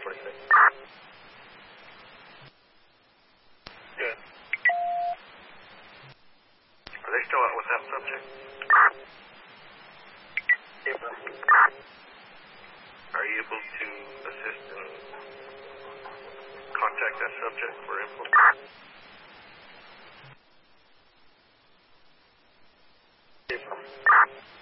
26. Good. Are they still out with that subject? April. Are you able to assist and contact that subject for info? April.